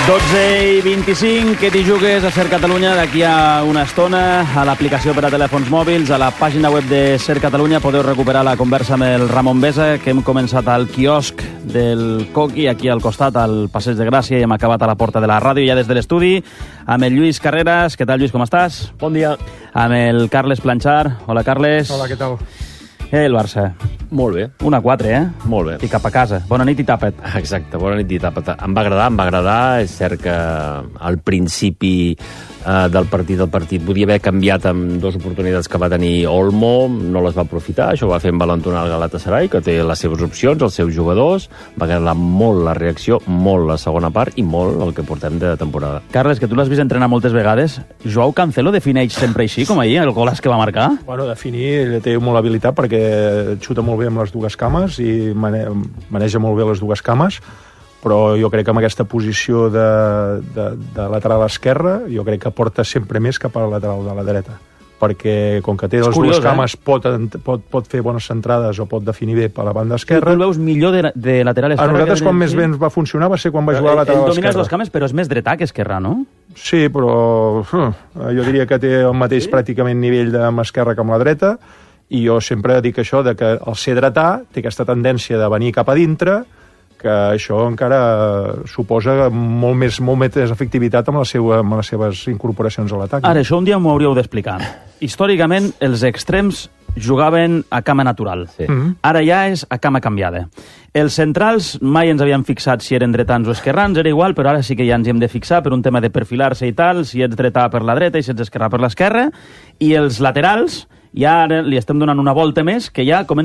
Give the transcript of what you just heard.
12:25, que t'hi jugues a Ser Catalunya d'aquí a una estona, a l'aplicació per a telèfons mòbils, a la pàgina web de Ser Catalunya podeu recuperar la conversa amb el Ramon Besa, que hem començat al quiosc del Coqui, aquí al costat, al Passeig de Gràcia, i hem acabat a la porta de la ràdio, ja des de l'estudi, amb el Lluís Carreras. Què tal, Lluís, com estàs? Bon dia. Amb el Carles Planchar. Hola, Carles. Hola, què tal? El Barça. Molt bé. 1-4, eh? Molt bé. I cap a casa. Bona nit i tapa't. Exacte, bona nit i tapa't. Em va agradar. És cert que al principi del partit podia haver canviat amb dues oportunitats que va tenir Olmo, no les va aprofitar, això ho va fer envalentonar el Galatasaray, que té les seves opcions, els seus jugadors. Va agradar molt la reacció, molt la segona part i molt el que portem de temporada. Carles, que tu l'has vist entrenar moltes vegades, Joao Cancelo defineix sempre així, com ahir, el golaç que va marcar? Bueno, definir, ell té molt habilitat perquè xuta molt bé amb les dues cames i maneja molt bé les dues cames, però jo crec que amb aquesta posició de lateral esquerra jo crec que porta sempre més cap al lateral de la dreta, perquè com que té les dues cames pot fer bones centrades o pot definir bé per la banda esquerra. Tu el veus millor de lateral esquerra? A nosaltres quan més bé ens va funcionar va ser quan va jugar a lateral esquerra. Ell domina les dues cames, però és més dretà que esquerra, no? Sí, però jo diria que té el mateix pràcticament nivell amb esquerra que amb la dreta, i jo sempre dic això, de que el ser dretà té aquesta tendència de venir cap a dintre, que això encara suposa molt més efectivitat amb les seves incorporacions a l'atac. Ara, això un dia m'ho hauríeu d'explicar. Històricament, els extrems jugaven a cama natural. Sí. Ara ja és a cama canviada. Els centrals mai ens havíem fixat si eren dretans o esquerrans, era igual, però ara sí que ja ens hi hem de fixar per un tema de perfilar-se i tal, si ets dretà per la dreta i si ets esquerrà per l'esquerra, i els laterals ja ara li estem donant una volta més, que ja comença